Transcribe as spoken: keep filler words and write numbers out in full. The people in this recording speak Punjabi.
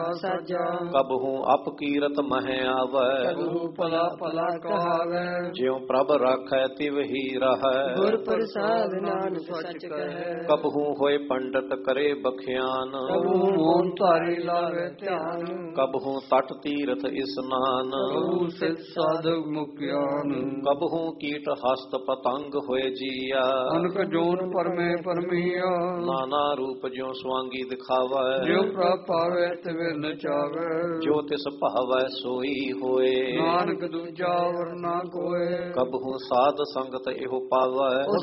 ਸਾਜਾ ਕਬਹੂ ਅਪਕੀਰਤ ਮਹਿ ਆਵੈ ਕਬਹੂ ਭਲਾ ਭਲਾ ਕਹਾਵੈ ਜਿਉ ਪ੍ਰਭ ਰਾਖੈ ਤਿਵਹੀ ਰਹੈ ਗੁਰ ਪ੍ਰਸਾਦ ਨਾਨਕ ਸਚ ਕਹੈ ਕਬਹੂ ਹੋਏ ਪੰਡਤ ਕਰੇ ਬਖਿਆਨ ਕਬਹੂ ਮੋਨ ਧਾਰੀ ਲਾਵੇ ਧਿਆਨ ਕਬਹੂ ਤਟ ਤੀਰਥ ਇਸਨਾਨ ਕਬਹੂ ਸਿਧ ਸਾਧਕ ਮੁਖਿਆਨ ਕਬਹੂ ਕੀਟ ਹਸਤ ਪਤੰਗ ਹੋਏ ਜੀਆ ਅਨਕ ਜੋਨ ਪਰਮੇ ਪਰਮੀਆ ਨਾਨਾ ਰੂਪ ਜਿਉ ਸਵਾਂਗੀ ਦਿਖਾਵੈ ਜਿਉ ਪ੍ਰਭ ਪਾਵੇ ਤਿਵੇਂ ਨਚਾਵੇ ਜੋ ਤਿਸ ਭਾਵੈ ਸੋਈ ਹੋਏ ਨਾਨਕ ਦੂਜਾ ਵਰਨਾ ਕੋਏ ਕਬਹੂ ਸਾਧ ਸੰਗਤ ਇਹੋ ਪਾਵੈ